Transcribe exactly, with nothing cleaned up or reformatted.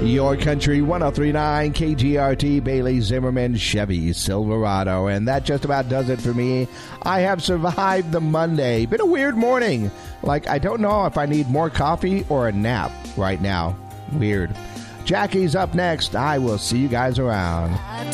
Your Country one oh three point nine K G R T, Bailey Zimmerman Chevy Silverado. And that just about does it for me. I have survived the Monday. Been a weird morning. Like, I don't know if I need more coffee or a nap right now. Weird. Jackie's up next. I will see you guys around.